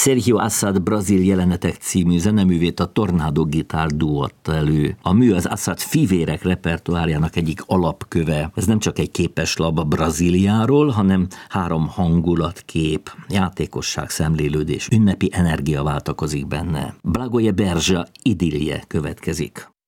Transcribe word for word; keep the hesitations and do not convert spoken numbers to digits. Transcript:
Sergio Assad Brazil jelenetek című zeneművét a Tornado Gitár Duo adta elő. A mű az Assad fivérek repertoárjának egyik alapköve. Ez nem csak egy képeslap Brazíliáról, hanem három hangulatkép, játékosság, szemlélődés, ünnepi energia váltakozik benne. Blagoje Berzsa idillje következik.